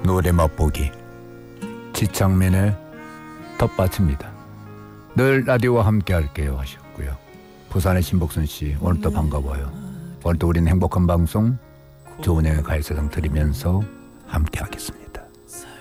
노래 맛보기 지창민의 텃밭입니다. 늘 라디오와 함께 할게요 하셨고요. 부산의 신복순씨 오늘도 반가워요. 오늘도 우리는 행복한 방송 좋은 행의 가요세상 들으면서 함께 하겠습니다.